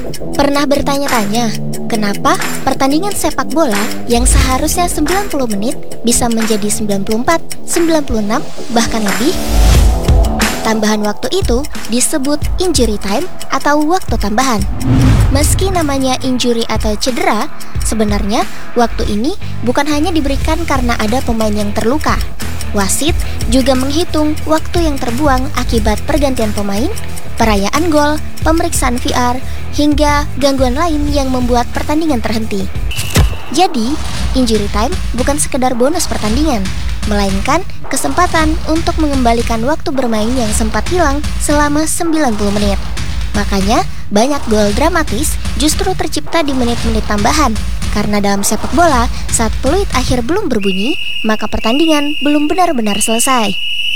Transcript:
Pernah bertanya-tanya, kenapa pertandingan sepak bola yang seharusnya 90 menit bisa menjadi 94, 96, bahkan lebih? Tambahan waktu itu disebut injury time atau waktu tambahan. Meski namanya injury atau cedera, sebenarnya waktu ini bukan hanya diberikan karena ada pemain yang terluka. Wasit juga menghitung waktu yang terbuang akibat pergantian pemain, perayaan gol, pemeriksaan VR, hingga gangguan lain yang membuat pertandingan terhenti. Jadi, injury time bukan sekedar bonus pertandingan, melainkan kesempatan untuk mengembalikan waktu bermain yang sempat hilang selama 90 menit. Makanya, banyak gol dramatis justru tercipta di menit-menit tambahan. Karena dalam sepak bola, saat peluit akhir belum berbunyi, maka pertandingan belum benar-benar selesai.